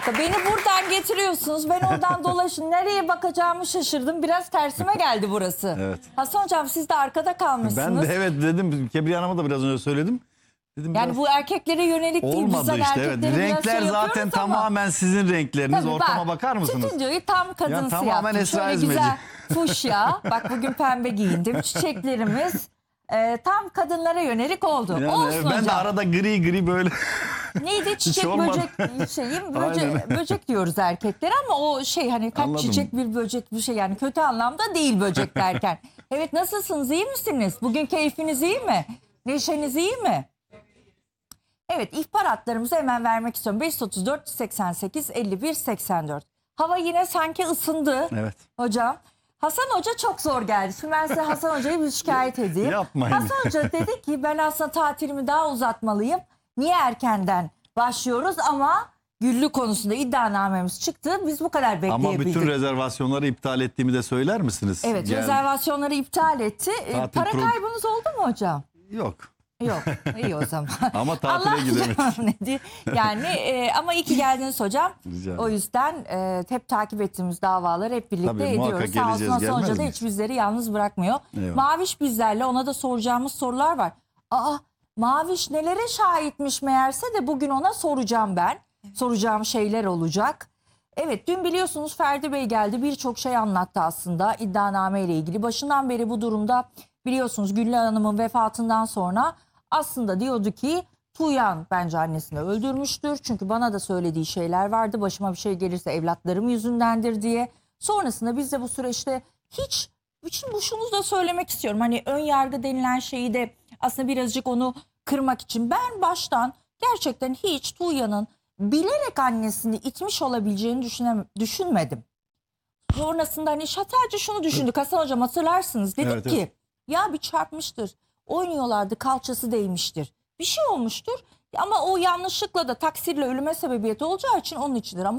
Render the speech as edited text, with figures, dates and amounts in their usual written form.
dakika, beni buradan getiriyorsunuz. Ben oradan dolaşın. Nereye bakacağımı şaşırdım. Biraz tersime geldi burası. Evet. Hasan Hocam siz de arkada kalmışsınız. Ben de evet dedim. Kebriye Hanım'a da biraz önce söyledim. Dedim Yani biraz bu erkeklere yönelik değil. olmadı Güzel işte. Evet. erkeklere biraz Renkler şey zaten yapıyoruz ama. tamamen sizin renkleriniz. Tabii Ortama bak, bakar mısınız? Stüdyoyu tam kadınsı tamamen yaptım. Esra Şöyle Ezmeci. güzel fuşya. Bak bugün pembe giyindim. Çiçeklerimiz tam kadınlara yönelik oldu. Yani Olsun ben hocam. de arada gri böyle. Neydi? Çiçek olmadı. böcek şeyim. Aynen. Böcek diyoruz erkeklere ama o şey hani kaç Anladım. çiçek bir böcek bir şey, yani kötü anlamda değil böcek derken. Evet, nasılsınız? İyi misiniz? Bugün keyfiniz iyi mi? Neşeniz iyi mi? Evet, ihbaratlarımızı hemen vermek istiyorum. 534 88 51 84. Hava yine sanki ısındı. Evet. Hocam. Hasan Hoca çok zor geldi. Şimdi ben size Hasan Hoca'yı bir şikayet edeyim. Yapmayın. Hasan Hoca dedi ki ben aslında tatilimi daha uzatmalıyım. Niye erkenden başlıyoruz ama Güllü konusunda iddianamemiz çıktı. Biz bu kadar bekleyebildik. Ama bütün rezervasyonları iptal ettiğimi de söyler misiniz? Evet, Yani rezervasyonları iptal etti. Tatil Para kaybınız oldu mu hocam? yok. Yok. İyi o zaman. Ama tatile gidemedik. ne diyor? Yani ama iyi ki geldiniz hocam. Rica ederim. O yüzden hep takip ettiğimiz davaları hep birlikte Tabii, muhakkak ediyoruz. Sağ olsun geleceğiz, Hasan Hoca gelmez da miyiz? hiç bizleri yalnız bırakmıyor. Eyvallah. Maviş bizlerle, ona da soracağımız sorular var. Maviş nelere şahitmiş meğerse de bugün ona soracağım ben. Soracağım şeyler olacak. Evet, dün biliyorsunuz Ferdi Bey geldi, birçok şey anlattı aslında iddianame ile ilgili. Başından beri bu durumda biliyorsunuz Güllü Hanım'ın vefatından sonra aslında diyordu ki Tuğyan bence annesini öldürmüştür. Çünkü bana da söylediği şeyler vardı, başıma bir şey gelirse evlatlarım yüzündendir diye. Sonrasında biz de bu süreçte hiç şunu da söylemek istiyorum. Hani ön yargı denilen şeyi de aslında birazcık onu kırmak için ben baştan gerçekten hiç Tuğyan'ın bilerek annesini itmiş olabileceğini düşünmedim. Sonrasında hani şatarca şunu düşündük. Hasan Hocam hatırlarsınız. Dedik Evet, ki evet. ya bir çarpmıştır. Oynuyorlardı, kalçası değmiştir. Bir şey olmuştur. Ama o yanlışlıkla da taksirle ölüme sebebiyet olacağı için onun içindir. Ama